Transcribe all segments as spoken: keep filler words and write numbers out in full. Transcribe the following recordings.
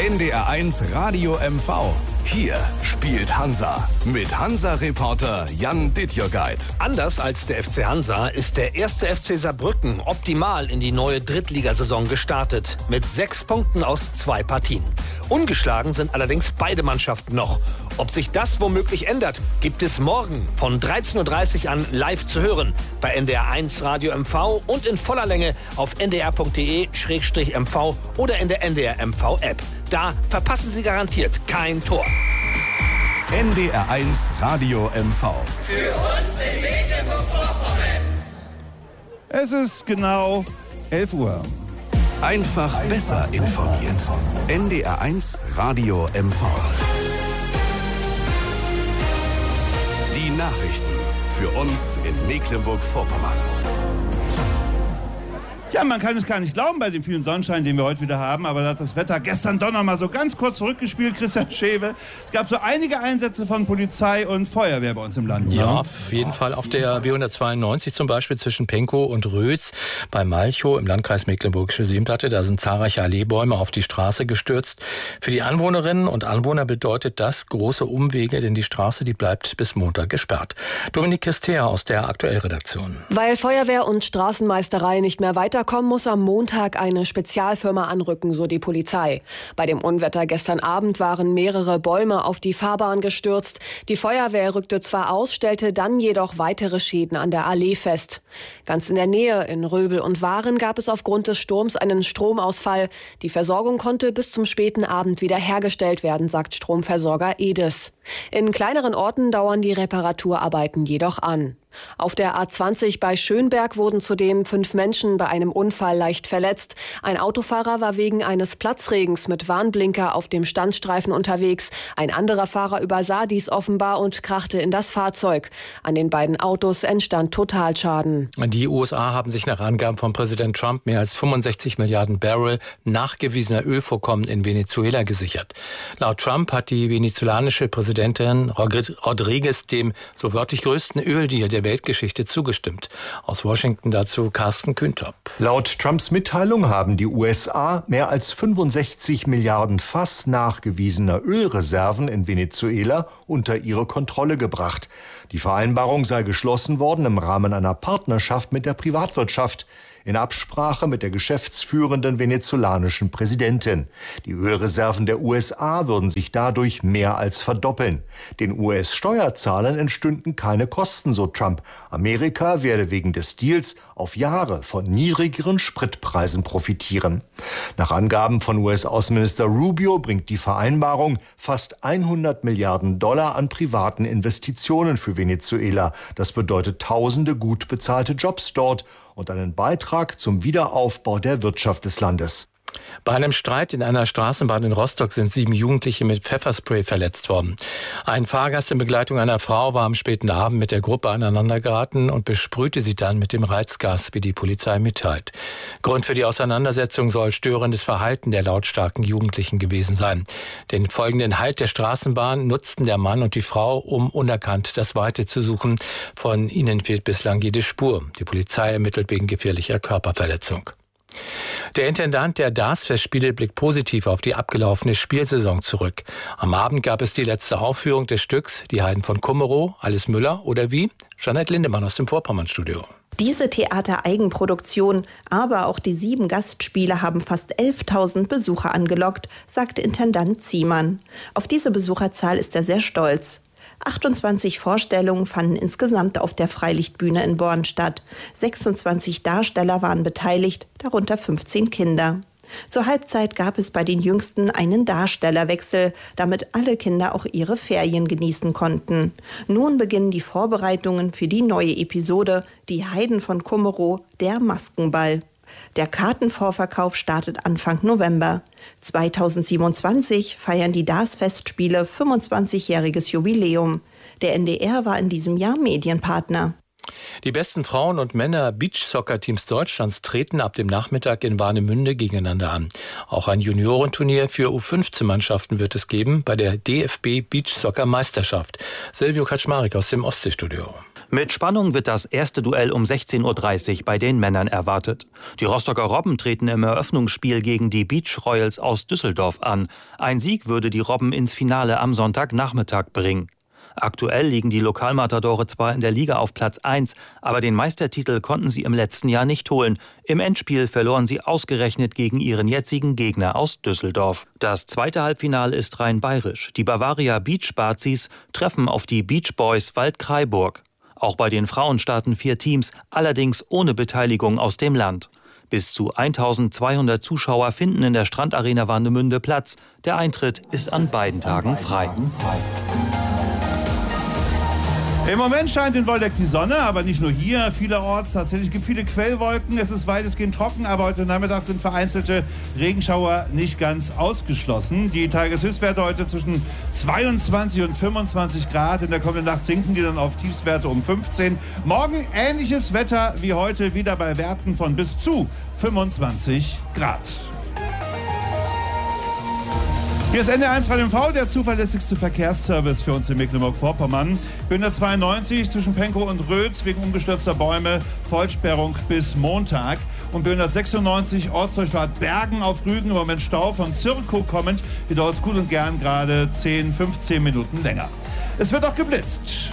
N D R eins Radio M V. Hier spielt Hansa mit Hansa-Reporter Jan Dittjörgeit. Anders als der F C Hansa ist der erste F C Saarbrücken optimal in die neue Drittligasaison gestartet. Mit sechs Punkten aus zwei Partien. Ungeschlagen sind allerdings beide Mannschaften noch. Ob sich das womöglich ändert, gibt es morgen von dreizehn Uhr dreißig an live zu hören bei N D R eins Radio M V und in voller Länge auf n d r punkt d e slash m v oder in der N D R M V App. Da verpassen Sie garantiert kein Tor. N D R eins Radio M V. Für uns in Mecklenburg-Vorpommern. Es ist genau elf Uhr. Einfach besser informiert. N D R eins Radio M V. Die Nachrichten für uns in Mecklenburg-Vorpommern. Ja, man kann es gar nicht glauben bei dem vielen Sonnenschein, den wir heute wieder haben, aber da hat das Wetter gestern Donner mal so ganz kurz zurückgespielt, Christian Schewe. Es gab so einige Einsätze von Polizei und Feuerwehr bei uns im Land. Ja, ne? auf jeden Fall auf der B hundertzweiundneunzig zum Beispiel zwischen Penkow und Rötz bei Malchow im Landkreis Mecklenburgische Seenplatte. Da sind zahlreiche Alleebäume auf die Straße gestürzt. Für die Anwohnerinnen und Anwohner bedeutet das große Umwege, denn die Straße, die bleibt bis Montag gesperrt. Dominik Kistea aus der Aktuellredaktion. Weil Feuerwehr und Straßenmeisterei nicht mehr weiterkommen, muss am Montag eine Spezialfirma anrücken, so die Polizei. Bei dem Unwetter gestern Abend waren mehrere Bäume auf die Fahrbahn gestürzt. Die Feuerwehr rückte zwar aus, stellte dann jedoch weitere Schäden an der Allee fest. Ganz in der Nähe, in Röbel und Waren, gab es aufgrund des Sturms einen Stromausfall. Die Versorgung konnte bis zum späten Abend wieder hergestellt werden, sagt Stromversorger Edes. In kleineren Orten dauern die Reparaturarbeiten jedoch an. Auf der A zwanzig bei Schönberg wurden zudem fünf Menschen bei einem Unfall leicht verletzt. Ein Autofahrer war wegen eines Platzregens mit Warnblinker auf dem Standstreifen unterwegs. Ein anderer Fahrer übersah dies offenbar und krachte in das Fahrzeug. An den beiden Autos entstand Totalschaden. Die U S A haben sich nach Angaben von Präsident Trump mehr als fünfundsechzig Milliarden Barrel nachgewiesener Ölvorkommen in Venezuela gesichert. Laut Trump hat die venezolanische Präsidentin Rodriguez dem so wörtlich größten Öldeal der Weltgeschichte zugestimmt. Aus Washington dazu Carsten Küntop. Laut Trumps Mitteilung haben die U S A mehr als fünfundsechzig Milliarden Fass nachgewiesener Ölreserven in Venezuela unter ihre Kontrolle gebracht. Die Vereinbarung sei geschlossen worden im Rahmen einer Partnerschaft mit der Privatwirtschaft, in Absprache mit der geschäftsführenden venezolanischen Präsidentin. Die Ölreserven der U S A würden sich dadurch mehr als verdoppeln. Den U S-Steuerzahlern entstünden keine Kosten, so Trump. Amerika werde wegen des Deals auf Jahre von niedrigeren Spritpreisen profitieren. Nach Angaben von U S-Außenminister Rubio bringt die Vereinbarung fast hundert Milliarden Dollar an privaten Investitionen für Venezuela. Das bedeutet tausende gut bezahlte Jobs dort und einen Beitrag zum Wiederaufbau der Wirtschaft des Landes. Bei einem Streit in einer Straßenbahn in Rostock sind sieben Jugendliche mit Pfefferspray verletzt worden. Ein Fahrgast in Begleitung einer Frau war am späten Abend mit der Gruppe aneinandergeraten und besprühte sie dann mit dem Reizgas, wie die Polizei mitteilt. Grund für die Auseinandersetzung soll störendes Verhalten der lautstarken Jugendlichen gewesen sein. Den folgenden Halt der Straßenbahn nutzten der Mann und die Frau, um unerkannt das Weite zu suchen. Von ihnen fehlt bislang jede Spur. Die Polizei ermittelt wegen gefährlicher Körperverletzung. Der Intendant der Dasfestspiele blickt positiv auf die abgelaufene Spielsaison zurück. Am Abend gab es die letzte Aufführung des Stücks Die Heiden von Kummerow, Alice Müller oder wie? Jeanette Lindemann aus dem Vorpommern-Studio. Diese Theatereigenproduktion, aber auch die sieben Gastspiele haben fast elftausend Besucher angelockt, sagt Intendant Ziemann. Auf diese Besucherzahl ist er sehr stolz. achtundzwanzig Vorstellungen fanden insgesamt auf der Freilichtbühne in Born statt. sechsundzwanzig Darsteller waren beteiligt, darunter fünfzehn Kinder. Zur Halbzeit gab es bei den Jüngsten einen Darstellerwechsel, damit alle Kinder auch ihre Ferien genießen konnten. Nun beginnen die Vorbereitungen für die neue Episode Die Heiden von Kummerow, der Maskenball. Der Kartenvorverkauf startet Anfang November. zweitausendsiebenundzwanzig feiern die Dasfestspiele fünfundzwanzigjähriges Jubiläum. Der N D R war in diesem Jahr Medienpartner. Die besten Frauen- und Männer-Beachsoccer-Teams Deutschlands treten ab dem Nachmittag in Warnemünde gegeneinander an. Auch ein Juniorenturnier für U fünfzehn Mannschaften wird es geben bei der D F B Beachsoccer-Meisterschaft. Silvio Kaczmarek aus dem Ostseestudio. Mit Spannung wird das erste Duell um sechzehn Uhr dreißig bei den Männern erwartet. Die Rostocker Robben treten im Eröffnungsspiel gegen die Beach Royals aus Düsseldorf an. Ein Sieg würde die Robben ins Finale am Sonntagnachmittag bringen. Aktuell liegen die Lokalmatadore zwar in der Liga auf Platz eins, aber den Meistertitel konnten sie im letzten Jahr nicht holen. Im Endspiel verloren sie ausgerechnet gegen ihren jetzigen Gegner aus Düsseldorf. Das zweite Halbfinale ist rein bayerisch. Die Bavaria Beach Bazis treffen auf die Beach Boys Waldkraiburg. Auch bei den Frauen starten vier Teams, allerdings ohne Beteiligung aus dem Land. Bis zu eintausendzweihundert Zuschauer finden in der Strandarena Warnemünde Platz. Der Eintritt ist an beiden Tagen frei. Im Moment scheint in Woldeck die Sonne, aber nicht nur hier, vielerorts. Tatsächlich gibt es viele Quellwolken, es ist weitestgehend trocken, aber heute Nachmittag sind vereinzelte Regenschauer nicht ganz ausgeschlossen. Die Tageshöchstwerte heute zwischen zweiundzwanzig und fünfundzwanzig Grad. In der kommenden Nacht sinken die dann auf Tiefstwerte um fünfzehn. Morgen ähnliches Wetter wie heute, wieder bei Werten von bis zu fünfundzwanzig Grad. Hier ist N D R eins Radio M V, der zuverlässigste Verkehrsservice für uns in Mecklenburg-Vorpommern. B hundertzweiundneunzig zwischen Pankow und Rötz wegen umgestürzter Bäume, Vollsperrung bis Montag. Und B hundertsechsundneunzig Ortsdurchfahrt Bergen auf Rügen, im Moment Stau von Zirkow kommend. Hier dauert es gut und gern gerade zehn, fünfzehn Minuten länger. Es wird auch geblitzt.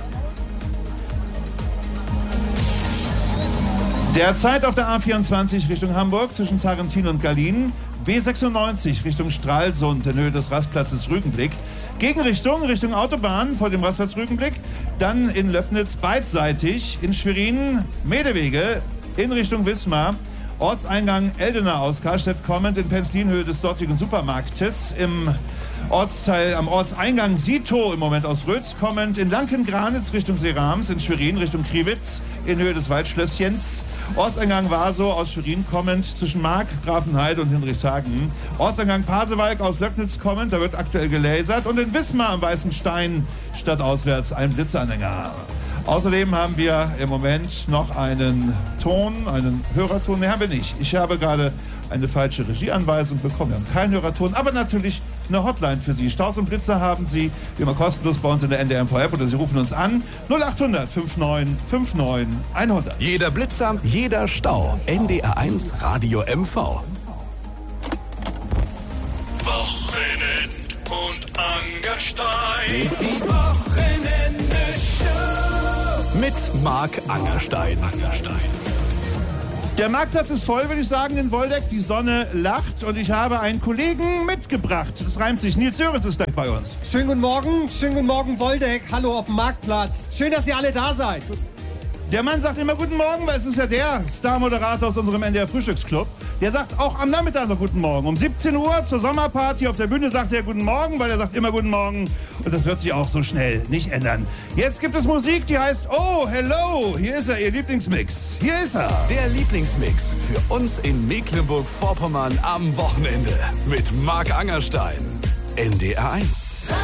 Derzeit auf der A vierundzwanzig Richtung Hamburg zwischen Zarentin und Gallien. B sechsundneunzig Richtung Stralsund in Höhe des Rastplatzes Rügenblick. Gegenrichtung Richtung Autobahn vor dem Rastplatz Rügenblick. Dann in Löbnitz beidseitig. In Schwerin Medewege in Richtung Wismar. Ortseingang Eldener aus Karstedt kommend in Penzlin Höhe des dortigen Supermarktes. Im Ortsteil am Ortseingang Sito im Moment aus Rötz kommend. In Lanken-Granitz Richtung Serams. In Schwerin Richtung Kriwitz in Höhe des Waldschlösschens. Ortseingang Wasow aus Schwerin kommend zwischen Mark, Grafenheide und Hinrichshagen. Ortseingang Pasewalk aus Löcknitz kommend, da wird aktuell gelasert. Und in Wismar am Weißen Stein stadtauswärts ein Blitzanhänger. Außerdem haben wir im Moment noch einen Ton, einen Hörerton. Ne, haben wir nicht. Ich habe gerade eine falsche Regieanweisung bekommen. Wir haben keinen Hörerton, aber natürlich eine Hotline für Sie. Staus und Blitzer haben Sie wie immer kostenlos bei uns in der N D R M V-App oder Sie rufen uns an null acht hundert neunundfünfzig neunundfünfzig hundert. Jeder Blitzer, jeder Stau. N D R eins Radio M V. Wochenend und Angerstein. Die Wochenende-Show. Mit Marc Angerstein. Angerstein. Der Marktplatz ist voll, würde ich sagen, in Woldeck. Die Sonne lacht und ich habe einen Kollegen mitgebracht. Das reimt sich. Nils Sörensen ist gleich bei uns. Schönen guten Morgen, schönen guten Morgen Woldeck. Hallo auf dem Marktplatz. Schön, dass ihr alle da seid. Der Mann sagt immer guten Morgen, weil es ist ja der Star-Moderator aus unserem N D R-Frühstücksclub. Der sagt auch am Nachmittag noch guten Morgen. Um siebzehn Uhr zur Sommerparty auf der Bühne sagt er guten Morgen, weil er sagt immer guten Morgen. Und das wird sich auch so schnell nicht ändern. Jetzt gibt es Musik, die heißt Oh, hello. Hier ist er, Ihr Lieblingsmix. Hier ist er. Der Lieblingsmix für uns in Mecklenburg-Vorpommern am Wochenende. Mit Marc Angerstein. N D R eins.